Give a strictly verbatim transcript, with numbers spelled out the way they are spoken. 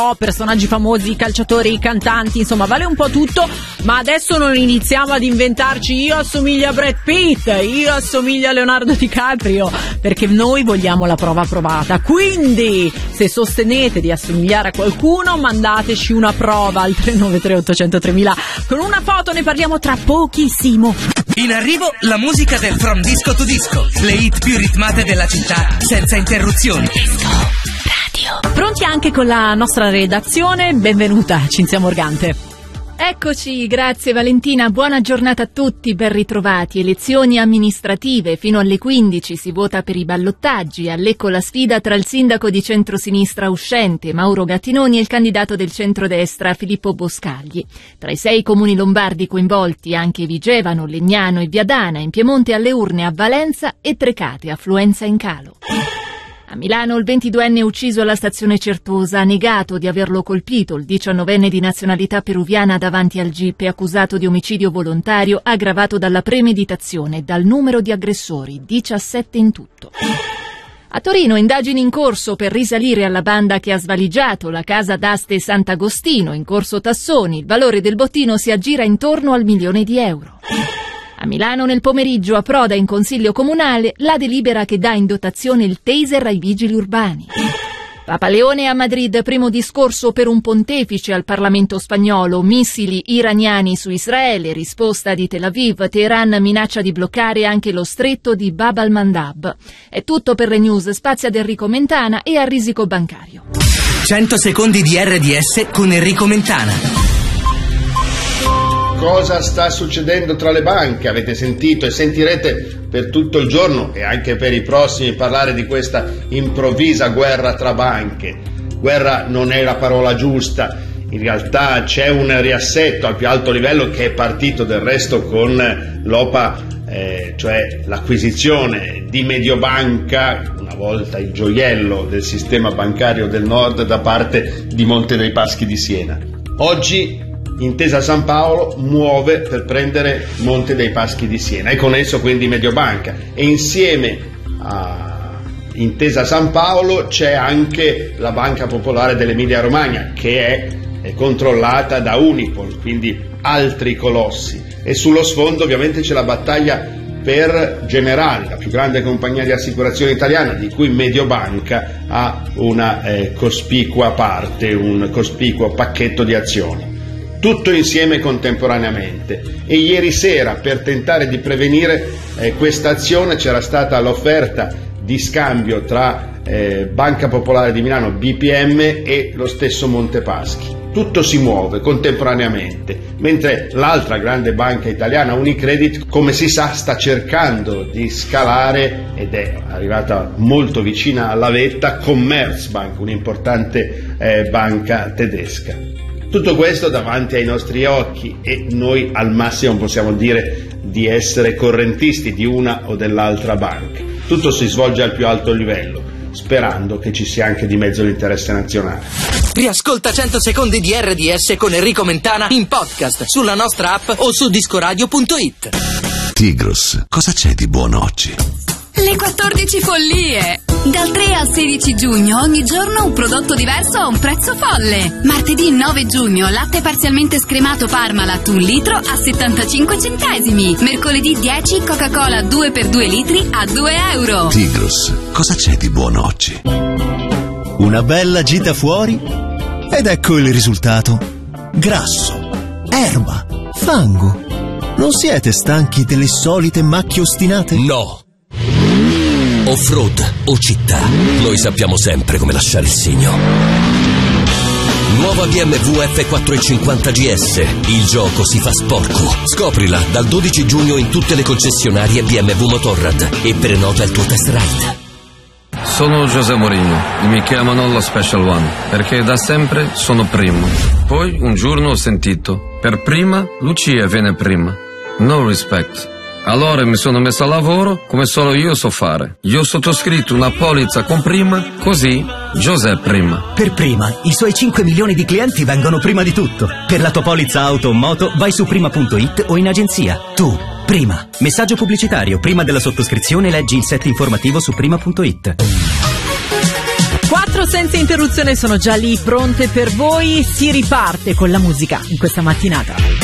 personaggi famosi, calciatori, cantanti, insomma vale un po' tutto, ma adesso non iniziamo ad inventarci io assomiglio a Brad Pitt, io assomiglio a Leonardo DiCaprio, perché noi vogliamo la prova provata. Quindi se sostenete di assomigliare a qualcuno, mandateci una prova al tre nove tre otto zero zero tremila con una foto, ne parliamo tra pochissimo. In arrivo la musica del From Disco to Disco, le hit più ritmate della città senza interruzioni. Pronti anche con la nostra redazione? Benvenuta Cinzia Morgante. Eccoci, grazie Valentina, buona giornata a tutti, ben ritrovati. Elezioni amministrative, fino alle quindici si vota per i ballottaggi. A Lecco la sfida tra il sindaco di centrosinistra uscente Mauro Gattinoni e il candidato del centrodestra Filippo Boscagli. Tra i sei comuni lombardi coinvolti anche Vigevano, Legnano e Viadana, in Piemonte alle urne a Valenza e Trecate, affluenza in calo. A Milano il ventiduenne ucciso alla stazione Certosa ha negato di averlo colpito. Il diciannovenne di nazionalità peruviana davanti al jeep è accusato di omicidio volontario aggravato dalla premeditazione e dal numero di aggressori, diciassette in tutto. A Torino indagini in corso per risalire alla banda che ha svaligiato la casa d'aste Sant'Agostino in corso Tassoni. Il valore del bottino si aggira intorno al milione di euro. A Milano nel pomeriggio approda in Consiglio Comunale la delibera che dà in dotazione il taser ai vigili urbani. Papa Leone a Madrid, primo discorso per un pontefice al Parlamento spagnolo, missili iraniani su Israele, risposta di Tel Aviv, Teheran minaccia di bloccare anche lo stretto di Bab al-Mandab. È tutto per le news, spazio ad Enrico Mentana e a Risico Bancario. cento secondi di R D S con Enrico Mentana. Cosa sta succedendo tra le banche? Avete sentito e sentirete per tutto il giorno e anche per i prossimi parlare di questa improvvisa guerra tra banche. Guerra non è la parola giusta, in realtà c'è un riassetto al più alto livello che è partito del resto con l'O P A, eh, cioè l'acquisizione di Mediobanca, una volta il gioiello del sistema bancario del Nord, da parte di Monte dei Paschi di Siena. Oggi Intesa San Paolo muove per prendere Monte dei Paschi di Siena e con esso quindi Mediobanca, e insieme a Intesa San Paolo c'è anche la Banca Popolare dell'Emilia Romagna, che è, è controllata da Unipol, quindi altri colossi, e sullo sfondo ovviamente c'è la battaglia per Generali, la più grande compagnia di assicurazione italiana, di cui Mediobanca ha una eh, cospicua parte, un cospicuo pacchetto di azioni. Tutto insieme contemporaneamente, e ieri sera, per tentare di prevenire eh, questa azione, c'era stata l'offerta di scambio tra eh, Banca Popolare di Milano, B P M, e lo stesso Montepaschi. Tutto si muove contemporaneamente, mentre l'altra grande banca italiana, Unicredit, come si sa, sta cercando di scalare, ed è arrivata molto vicina alla vetta, Commerzbank, un'importante eh, banca tedesca. Tutto questo davanti ai nostri occhi, e noi al massimo possiamo dire di essere correntisti di una o dell'altra banca. Tutto si svolge al più alto livello, sperando che ci sia anche di mezzo l'interesse nazionale. Riascolta cento secondi di R D S con Enrico Mentana in podcast sulla nostra app o su discoradio punto it. Tigros, cosa c'è di buono oggi? Le quattordici follie! Dal tre al sedici giugno ogni giorno un prodotto diverso a un prezzo folle. Martedì nove giugno latte parzialmente scremato Parmalat un litro a settantacinque centesimi. Mercoledì dieci Coca-Cola due per due litri a due euro. Tigros, cosa c'è di buono oggi? Una bella gita fuori ed ecco il risultato. Grasso, erba, fango. Non siete stanchi delle solite macchie ostinate? No. Off-road o città, noi sappiamo sempre come lasciare il segno. Nuova B M W F quattrocentocinquanta G S. Il gioco si fa sporco. Scoprila dal dodici giugno in tutte le concessionarie B M W Motorrad e prenota il tuo test ride. Sono José Mourinho e mi chiamano lo Special One perché da sempre sono primo. Poi un giorno ho sentito: per prima Lucia viene prima. No respect. Allora mi sono messo a lavoro come solo io so fare. Io ho sottoscritto una polizza con prima, così José prima. Per prima, i suoi cinque milioni di clienti vengono prima di tutto. Per la tua polizza auto o moto vai su prima punto it o in agenzia. Tu, prima. Messaggio pubblicitario. Prima della sottoscrizione leggi il set informativo su prima punto it. Quattro senza interruzione sono già lì pronte per voi, si riparte con la musica in questa mattinata.